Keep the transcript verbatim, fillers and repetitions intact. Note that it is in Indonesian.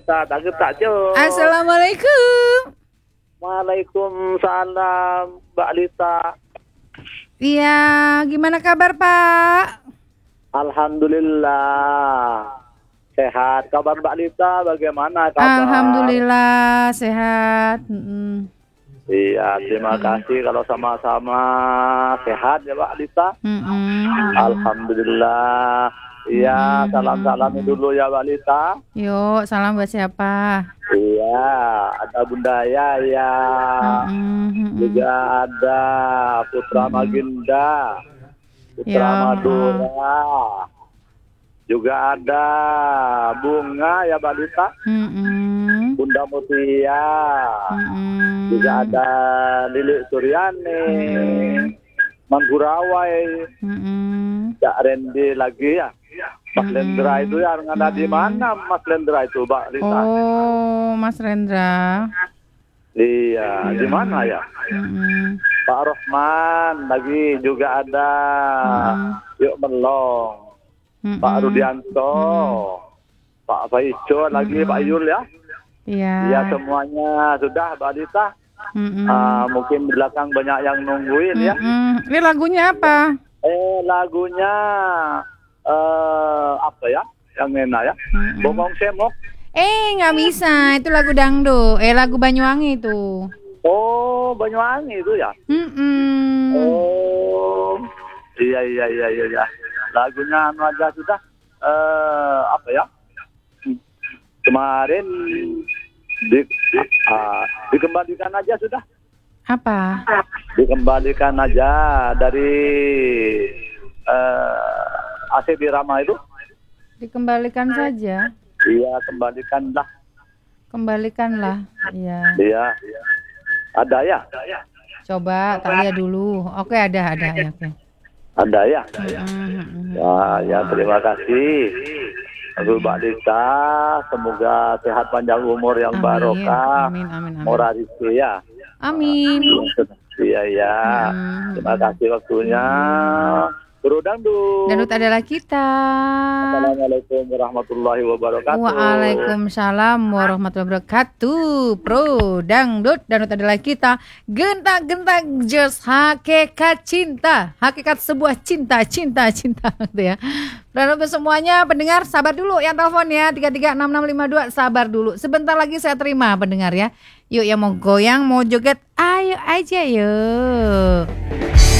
Lita, tak ketak cok. Assalamualaikum. Waalaikumsalam, Mbak Lita. Iya, gimana kabar Pak? Alhamdulillah. Sehat. Kabar Mbak Lita bagaimana kabar? Alhamdulillah sehat. Mm-mm. Iya, terima kasih kalau sama-sama sehat ya Mbak Lita. Mm-mm. Alhamdulillah. Iya, salam-salam dulu ya Mbak Lita. Yuk, salam buat siapa? Iya, ada Bunda Yaya. Mm-mm. Juga ada Putra Maginda. Putra Ya. Madura. Juga ada Bunga ya Mbak Lita. Mm-mm. Bunda Mutia. Mm-mm. Juga ada Lilik Suryani. Manggurawai. Mm-mm. Cak Rendi lagi ya. Mas Lendra itu ya ada di mana Mas Lendra itu Mbak Lita? Oh, Mas Rendra. Iya, di mana ya? Mm-mm. Pak Rohman lagi juga ada. Yuk Melong. Mm-mm. Pak Rudianto. Pak Faijo lagi, Pak Yul ya. Iya. Iya semuanya sudah Mbak Lita. Mm-mm. Ah, mungkin di belakang banyak yang nungguin ya. Mm-mm. Ini lagunya apa? Eh lagunya eh apa ya? Yang enak ya. Mm-mm. Bongong Semok. Eh, nggak bisa. Itu lagu dangdut. Eh, lagu Banyuwangi itu. Oh, Banyuwangi itu ya. Mm-mm. Oh. Iya iya iya iya ya. Lagunya anu aja sudah eh apa ya? Kemarin di, ah, dikembalikan aja sudah. Apa? Dikembalikan aja dari eh A C B Rama itu. Dikembalikan saja. Iya, kembalikanlah. Kembalikanlah. Iya. Iya. Ada ya? Coba tak lihat dulu. Oke, ada, ada. Ya, oke. Ada ya? Mm-mm. Ya, ya terima kasih. Aduh Mbak Lita, semoga sehat panjang umur yang Amin, barokah. amin, amin, amin. Murah rezeki ya. Amin. Iya ya. Hmm. Terima kasih waktunya. Bro Dangdut. Dangdut adalah kita. Assalamualaikum warahmatullahi wabarakatuh. Waalaikumsalam warahmatullahi wabarakatuh. Pro Dangdut, Dangdut adalah kita. Gentak-gentak just hakikat cinta, hakikat sebuah cinta, cinta, cinta gitu ya. Dan untuk semuanya pendengar sabar dulu yang telepon ya tiga tiga enam enam lima dua, sabar dulu. Sebentar lagi saya terima pendengar ya. Yuk yang mau goyang, mau joget, ayo aja yuk.